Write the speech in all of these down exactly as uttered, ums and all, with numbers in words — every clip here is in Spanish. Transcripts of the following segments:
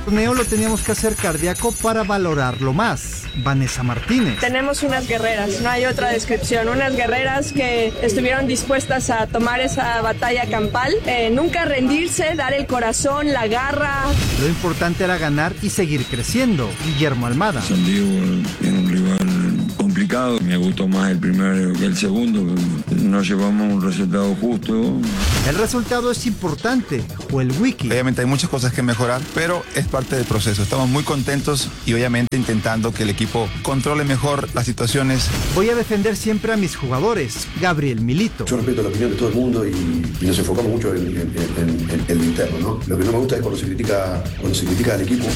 torneo lo teníamos que hacer cardíaco para valorarlo más. Vanessa Martínez. Tenemos unas guerreras, no hay otra descripción, unas guerreras que estuvieron dispuestas a tomar esa batalla campal, eh, nunca rendirse, dar el corazón, la garra. Lo importante era ganar y seguir creciendo. Guillermo Almada. San Diego es un rival complicado, me gustó más el primero que el segundo, no llevamos un resultado justo. El resultado es importante, o el wiki. Obviamente hay muchas cosas que mejorar, pero es parte del proceso. Estamos muy contentos y obviamente intentando que el equipo controle mejor las situaciones. Voy a defender siempre a mis jugadores. Gabriel Milito. Yo respeto la opinión de todo el mundo y, y nos enfocamos mucho en, en, en, en, en lo interno, ¿no? Lo que no me gusta es cuando se critica, cuando se critica al equipo.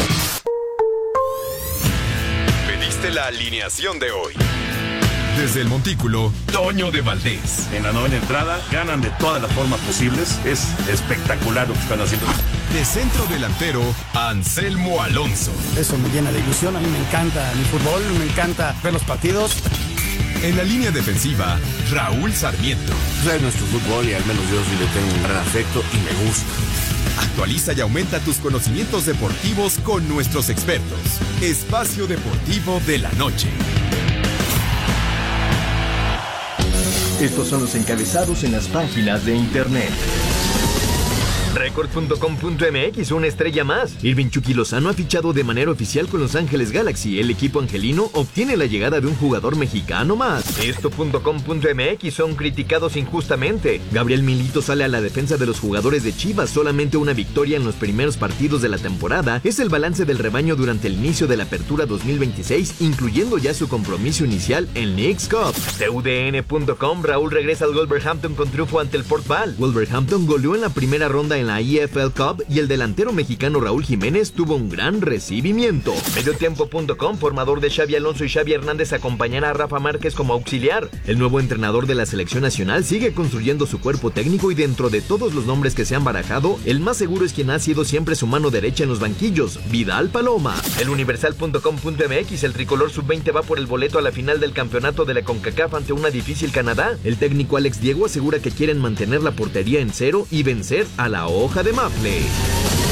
Pediste la alineación de hoy. Desde el Montículo, Toño de Valdés. En la novena entrada, ganan de todas las formas posibles. Es espectacular lo que están haciendo. De centro delantero, Anselmo Alonso. Eso me llena de ilusión. A mí me encanta mi fútbol, me encanta ver los partidos. En la línea defensiva, Raúl Sarmiento. Es nuestro fútbol y al menos yo sí le tengo un gran afecto y me gusta. Actualiza y aumenta tus conocimientos deportivos con nuestros expertos. Espacio Deportivo de la Noche. Estos son los encabezados en las páginas de internet. Record punto com punto m x, una estrella más. Irving Chucky Lozano ha fichado de manera oficial con Los Ángeles Galaxy. El equipo angelino obtiene la llegada de un jugador mexicano más. Esto punto com punto m x son criticados injustamente. Gabriel Milito sale a la defensa de los jugadores de Chivas. Solamente una victoria en los primeros partidos de la temporada es el balance del rebaño durante el inicio de la apertura dos mil veintiséis, incluyendo ya su compromiso inicial en Leagues Cup. T U D N punto com, Raúl regresa al Wolverhampton con triunfo ante el Port Vale. Wolverhampton goleó en la primera ronda en la E F L Cup y el delantero mexicano Raúl Jiménez tuvo un gran recibimiento. Mediotiempo punto com, formador de Xavi Alonso y Xavi Hernández, acompañará a Rafa Márquez como auxiliar. El nuevo entrenador de la selección nacional sigue construyendo su cuerpo técnico y dentro de todos los nombres que se han barajado, el más seguro es quien ha sido siempre su mano derecha en los banquillos, Vidal Paloma. El Universal punto com punto m x, el tricolor sub veinte va por el boleto a la final del campeonato de la CONCACAF ante una difícil Canadá. El técnico Alex Diego asegura que quieren mantener la portería en cero y vencer a la hoja de Maple.